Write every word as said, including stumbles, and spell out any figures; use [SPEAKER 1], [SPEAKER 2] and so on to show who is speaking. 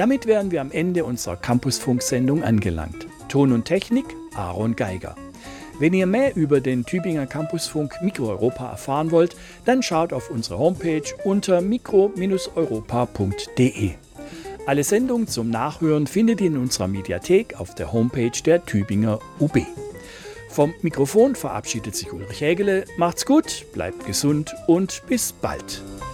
[SPEAKER 1] Damit wären wir am Ende unserer Campusfunk-Sendung angelangt. Ton und Technik Aaron Geiger. Wenn ihr mehr über den Tübinger Campusfunk Mikro-Europa erfahren wollt, dann schaut auf unsere Homepage unter mikro europa punkt de. Alle Sendungen zum Nachhören findet ihr in unserer Mediathek auf der Homepage der Tübinger U B. Vom Mikrofon verabschiedet sich Ulrich Hägele. Macht's gut, bleibt gesund und bis bald.